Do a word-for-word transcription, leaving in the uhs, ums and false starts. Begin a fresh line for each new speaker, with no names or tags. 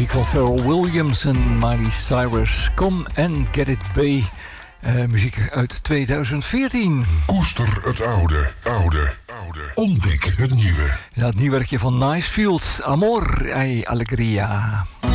muziek van Pharrell Williams en Miley Cyrus. Come and Get It Bay. Uh, muziek uit tweeduizend veertien.
Koester het oude, oude, oude. Ontdek het nieuwe.
Ja, het nieuwe werkje van Nicefield. Amor e Alegria.